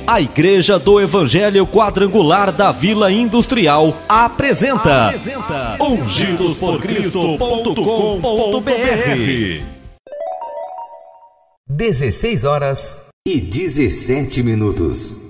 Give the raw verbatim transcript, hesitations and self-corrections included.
A Igreja do Evangelho Quadrangular da Vila Industrial apresenta, apresenta ungidos por cristo ponto com ponto b r. dezesseis horas e dezessete minutos.